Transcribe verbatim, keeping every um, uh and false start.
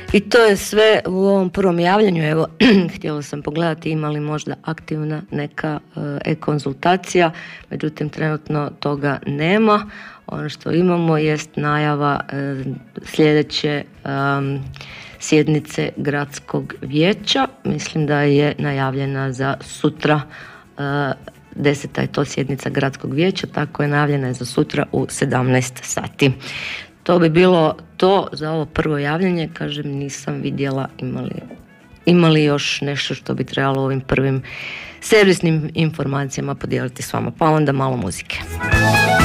I to je sve u ovom prvom javljanju. Evo, htjela sam pogledati ima li možda aktivna neka e-konzultacija, međutim trenutno toga nema. Ono što imamo jest najava e, sljedeće um, sjednice gradskog vijeća. Mislim da je najavljena za sutra, uh, deseta je to sjednica gradskog vijeća, tako je najavljena je za sutra u sedamnaest sati. To bi bilo to za ovo prvo javljanje. Kažem, nisam vidjela imali, imali još nešto što bi trebalo ovim prvim servisnim informacijama podijeliti s vama. Pa onda malo muzike.